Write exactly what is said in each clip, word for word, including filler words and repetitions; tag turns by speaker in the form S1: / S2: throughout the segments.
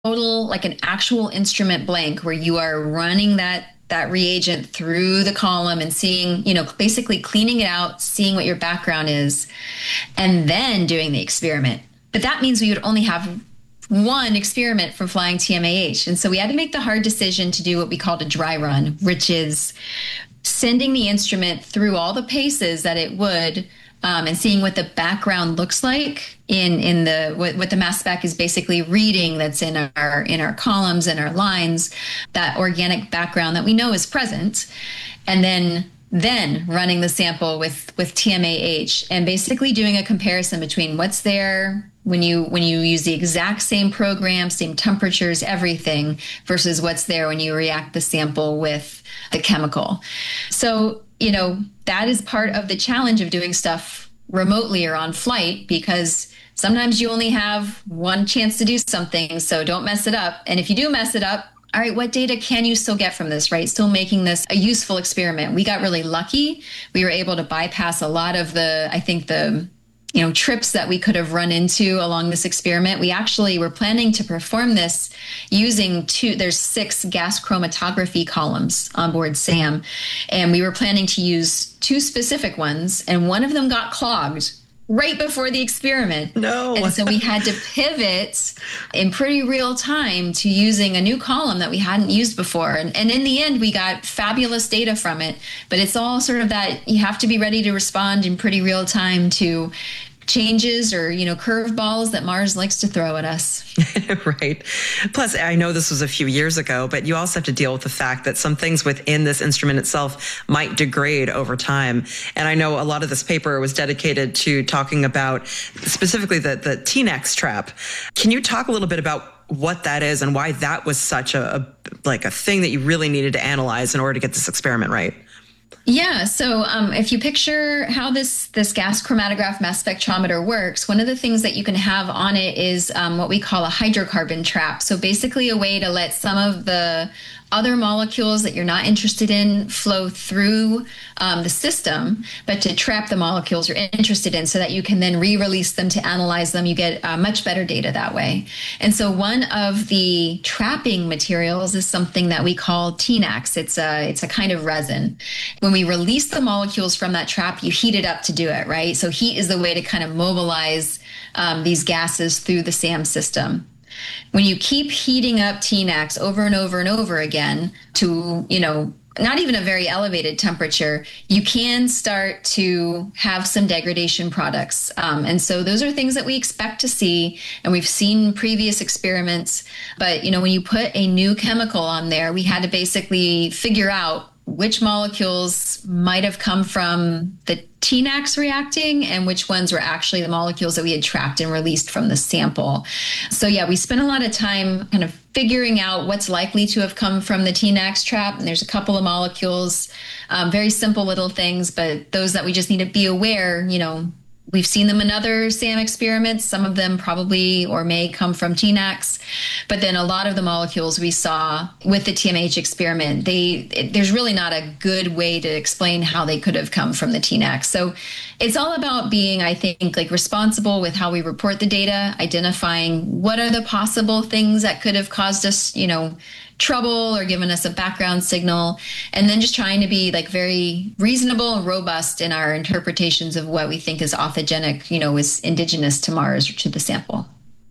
S1: total, like an actual instrument blank where you are running that that reagent through the column and seeing, you know, basically cleaning it out, seeing what your background is, and then doing the experiment. But that means we would only have one experiment from flying T M A H. And so we had to make the hard decision to do what we called a dry run, which is sending the instrument through all the paces that it would, um, and seeing what the background looks like in in the what, what the mass spec is basically reading that's in our in our columns and our lines, that organic background that we know is present, and then then running the sample with with T M A H and basically doing a comparison between what's there when you when you use the exact same program, same temperatures, everything, versus what's there when you react the sample with the chemical. So, you know, that is part of the challenge of doing stuff remotely or on flight, because sometimes you only have one chance to do something, so don't mess it up. And if you do mess it up, all right, what data can you still get from this, right? Still making this a useful experiment. We got really lucky. We were able to bypass a lot of the, I think the, you know, trips that we could have run into along this experiment. We actually were planning to perform this using two, there's six gas chromatography columns on board SAM. And we were planning to use two specific ones, and one of them got clogged right before the experiment.
S2: No.
S1: And so we had to pivot in pretty real time to using a new column that we hadn't used before. And, and in the end, we got fabulous data from it. But it's all sort of that you have to be ready to respond in pretty real time to changes or, you know, curveballs that Mars likes to throw at us.
S2: Right. Plus, I know this was a few years ago, but you also have to deal with the fact that some things within this instrument itself might degrade over time. And I know a lot of this paper was dedicated to talking about specifically the, the T NEX trap. Can you talk a little bit about what that is and why that was such a, a like a thing that you really needed to analyze in order to get this experiment right?
S1: Yeah. So um, if you picture how this this gas chromatograph mass spectrometer works, one of the things that you can have on it is um, what we call a hydrocarbon trap. So basically a way to let some of the other molecules that you're not interested in flow through um, the system, but to trap the molecules you're interested in so that you can then re-release them to analyze them. You get uh, much better data that way. And so one of the trapping materials is something that we call T NEX. It's a, it's a kind of resin. When we release the molecules from that trap, you heat it up to do it, right? So heat is the way to kind of mobilize um, these gases through the SAM system. When you keep heating up T NEX over and over and over again to, you know, not even a very elevated temperature, you can start to have some degradation products. Um, and so those are things that we expect to see, and we've seen previous experiments. But, you know, when you put a new chemical on there, we had to basically figure out which molecules might have come from the T NEX reacting and which ones were actually the molecules that we had trapped and released from the sample. So yeah, we spent a lot of time kind of figuring out what's likely to have come from the T NEX trap. And there's a couple of molecules, um, very simple little things, but those that we just need to be aware, you know, we've seen them in other SAM experiments. Some of them probably or may come from T NEX, but then a lot of the molecules we saw with the T M A H experiment, they it, there's really not a good way to explain how they could have come from the T NEX. So it's all about being, I think, like responsible with how we report the data, identifying what are the possible things that could have caused us, you know, trouble or given us a background signal, and then just trying to be like very reasonable and robust in our interpretations of what we think is authogenic, you know, is indigenous to Mars or to the sample.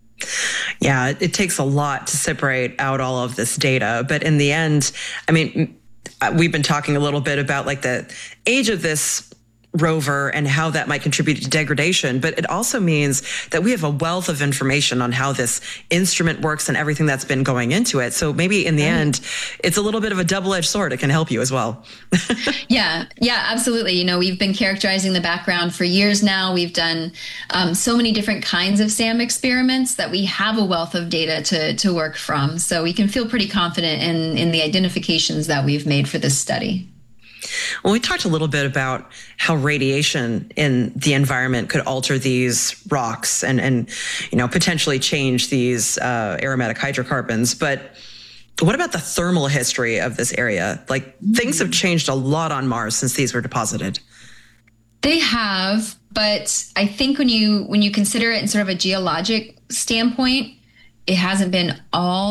S2: Yeah, it takes a lot to separate out all of this data. But in the end, I mean, we've been talking a little bit about like the age of this rover and how that might contribute to degradation, but it also means that we have a wealth of information on how this instrument works and everything that's been going into it. So maybe in the right. end, it's a little bit of a double-edged sword. It can help you as well.
S1: yeah, yeah, absolutely. You know, we've been characterizing the background for years now. We've done um, so many different kinds of SAM experiments that we have a wealth of data to to work from. So we can feel pretty confident in in the identifications that we've made for this study.
S2: Well, we talked a little bit about how radiation in the environment could alter these rocks and, and you know, potentially change these uh, aromatic hydrocarbons. But what about the thermal history of this area? Like, things have changed a lot on Mars since these were deposited.
S1: They have, but I think when you when you consider it in sort of a geologic standpoint, it hasn't been all